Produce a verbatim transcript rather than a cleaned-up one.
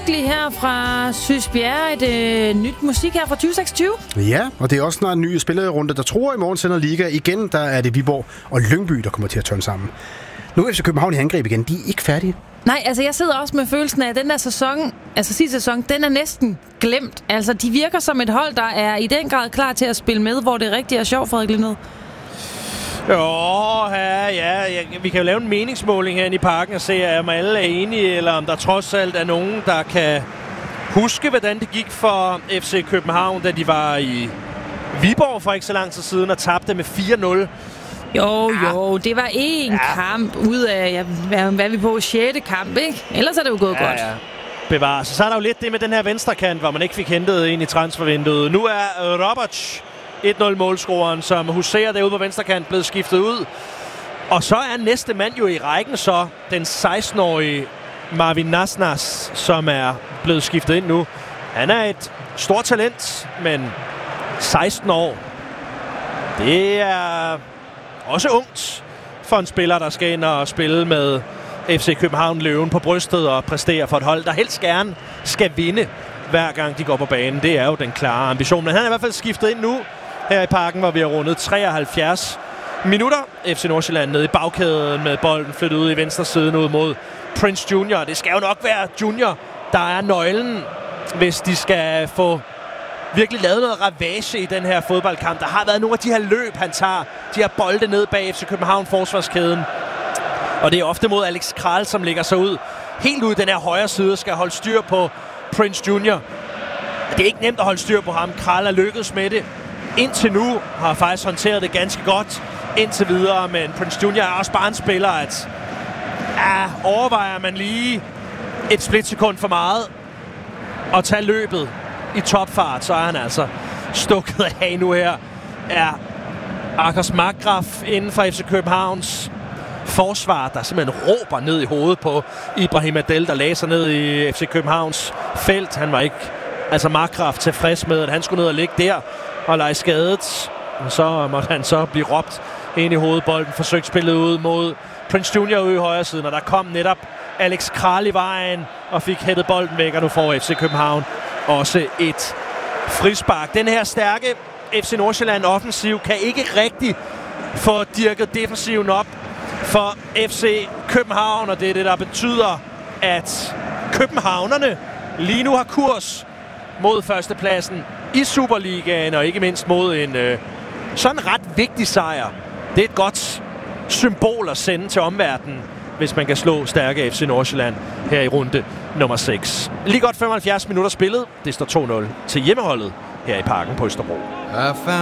Lykkelig her fra Sysbjerg. Et øh, nyt musik her fra tyve seksogtyve. Ja, og det er også snart en ny spillerunde, der tror i morgen sender Liga. Igen, der er det Viborg og Lyngby, der kommer til at tørne sammen. Nu er F C København i angreb igen. De er ikke færdige. Nej, altså jeg sidder også med følelsen af, at den der sæson, altså sidste sæson, den er næsten glemt. Altså de virker som et hold, der er i den grad klar til at spille med, hvor det rigtig er sjovt, Frederik Lindet. Jo, ja, ja, ja, vi kan jo lave en meningsmåling herinde i Parken og se, om alle er enige, eller om der trods alt er nogen, der kan huske, hvordan det gik for F C København, da de var i Viborg for ikke så lang tid siden og tabte med fire nul. Jo, jo, det var én ja. kamp ud af, ja, hvad, hvad er vi på, sjette kamp, ikke? Ellers er det jo gået ja, godt. Ja. Bevares. Så er der jo lidt det med den her venstrekant, hvor man ikke fik hentet ind i transfervinduet. Nu er Roberts et nul målscoreren, som huserer derude på venstrekant, blevet skiftet ud. Og så er næste mand jo i rækken så den seksten-årige Marvin Nasnas, som er blevet skiftet ind nu. Han er et stort talent, men seksten år. Det er også ungt for en spiller, der skal ind og spille med F C København Løven på brystet og præstere for et hold, der helst gerne skal vinde hver gang de går på banen. Det er jo den klare ambition. Men han er i hvert fald skiftet ind nu her i Parken, hvor vi har rundet treoghalvfjerds minutter. F C Nordsjælland nede i bagkæden med bolden flyttet ud i venstre siden ud mod Prince Junior. Det skal jo nok være Junior, der er nøglen, hvis de skal få virkelig lavet noget ravage i den her fodboldkamp. Der har været nogle af de her løb, han tager. De her bolde ned bag F C København forsvarskæden. Og det er ofte mod Alex Kral, som lægger sig ud helt ud i den her højre side og skal holde styr på Prince Junior. Det er ikke nemt at holde styr på ham. Kral er lykkedes med det. Indtil nu har faktisk håndteret det ganske godt indtil videre, men Prince Junior er også bare en spiller, at ja, overvejer man lige et splitsekund for meget at tage løbet i topfart, så er han altså stukket af nu her. Er Akers Markgraf inden for F C Københavns forsvar, der simpelthen råber ned i hovedet på Ibrahim Adel, der lagde sig ned i F C Københavns felt. Han var ikke, altså Markgraf, tilfreds med, at han skulle ned og ligge der og lege skadet. Og så måtte han så blive råbt ind i hovedet. Bolden forsøgt spillet ud mod Prince Junior ude i højre siden, og der kom netop Alex Kral i vejen og fik hættet bolden væk, og nu får F C København også et frispark. Den her stærke F C Nordsjælland offensiv kan ikke rigtig få dirket defensiven op for F C København, og det er det, der betyder, at københavnerne lige nu har kurs mod førstepladsen i Superligaen, og ikke mindst mod en øh, sådan ret vigtig sejr. Det er et godt symbol at sende til omverdenen, hvis man kan slå stærke F C Nordsjælland her i runde nummer seks. Lige godt femoghalvfjerds minutter spillet. Det står to nul til hjemmeholdet her i Parken på Østerbro.